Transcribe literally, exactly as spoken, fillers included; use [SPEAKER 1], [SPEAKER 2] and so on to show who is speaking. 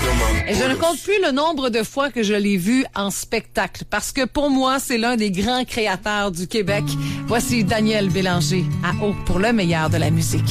[SPEAKER 1] Et je ne compte plus le nombre de fois que je l'ai vu en spectacle, parce que pour moi, c'est l'un des grands créateurs du Québec. Voici Daniel Bélanger à Haut pour le meilleur de la musique.